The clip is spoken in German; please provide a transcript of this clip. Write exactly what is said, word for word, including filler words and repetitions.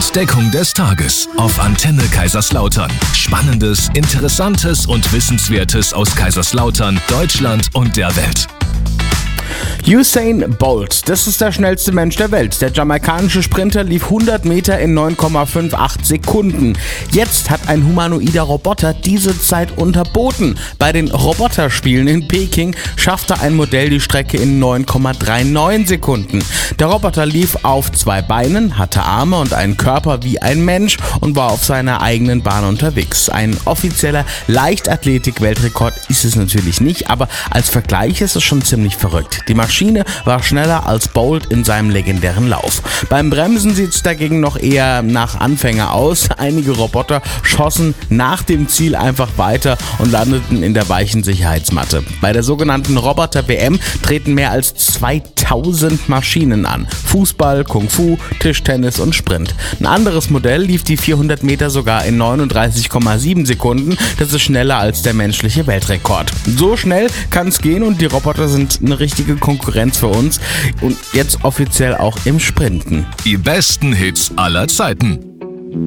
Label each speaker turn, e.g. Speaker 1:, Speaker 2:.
Speaker 1: Entdeckung des Tages auf Antenne Kaiserslautern. Spannendes, Interessantes und Wissenswertes aus Kaiserslautern, Deutschland und der Welt.
Speaker 2: Usain Bolt, das ist der schnellste Mensch der Welt. Der jamaikanische Sprinter lief hundert Meter in neun Komma achtzehn Sekunden. Jetzt hat ein humanoider Roboter diese Zeit unterboten. Bei den Roboterspielen in Peking schaffte ein Modell die Strecke in neun Komma neununddreißig Sekunden. Der Roboter lief auf zwei Beinen, hatte Arme und einen Körper wie ein Mensch und war auf seiner eigenen Bahn unterwegs. Ein offizieller Leichtathletik-Weltrekord ist es natürlich nicht, aber als Vergleich ist es schon ziemlich verrückt. Die Maschine war schneller als Bolt in seinem legendären Lauf. Beim Bremsen sieht es dagegen noch eher nach Anfänger aus. Einige Roboter schossen nach dem Ziel einfach weiter und landeten in der weichen Sicherheitsmatte. Bei der sogenannten Roboter-W M treten mehr als zweitausend Maschinen an. Fußball, Kung Fu, Tischtennis und Sprint. Ein anderes Modell lief die vierhundert Meter sogar in neununddreißig Komma sieben Sekunden. Das ist schneller als der menschliche Weltrekord. So schnell kann es gehen und die Roboter sind eine richtige Konkurrenz für uns und jetzt offiziell auch im Sprinten.
Speaker 1: Die besten Hits aller Zeiten.